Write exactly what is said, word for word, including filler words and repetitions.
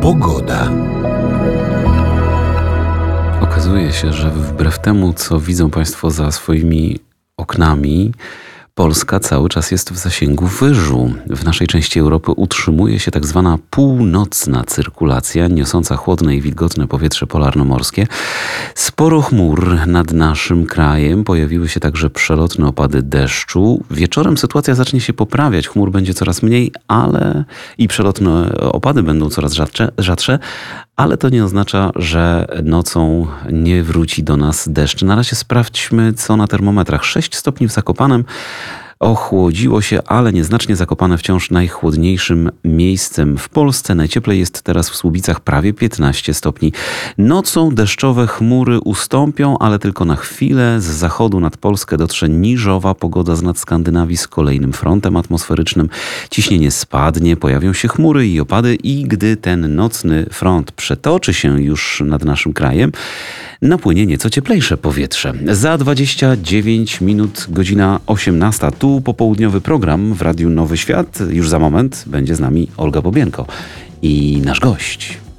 Pogoda. Okazuje się, że wbrew temu, co widzą Państwo za swoimi oknami, Polska cały czas jest w zasięgu wyżu. W naszej części Europy utrzymuje się tak zwana północna cyrkulacja, niosąca chłodne i wilgotne powietrze polarnomorskie. Sporo chmur nad naszym krajem, pojawiły się także przelotne opady deszczu. Wieczorem sytuacja zacznie się poprawiać, chmur będzie coraz mniej, ale i przelotne opady będą coraz rzadsze, rzadsze, ale to nie oznacza, że nocą nie wróci do nas deszcz. Na razie sprawdźmy, co na termometrach. sześć stopni w Zakopanem. Ochłodziło się, ale nieznacznie. Zakopane wciąż najchłodniejszym miejscem w Polsce. Najcieplej jest teraz w Słubicach, prawie piętnaście stopni. Nocą deszczowe chmury ustąpią, ale tylko na chwilę. Z zachodu nad Polskę dotrze niżowa pogoda z nad Skandynawii z kolejnym frontem atmosferycznym. Ciśnienie spadnie, pojawią się chmury i opady i gdy ten nocny front przetoczy się już nad naszym krajem, napłynie nieco cieplejsze powietrze. Za dwadzieścia dziewięć minut, godzina osiemnasta. Tu popołudniowy program w Radiu Nowy Świat. Już za moment będzie z nami Olga Bobienko i nasz gość.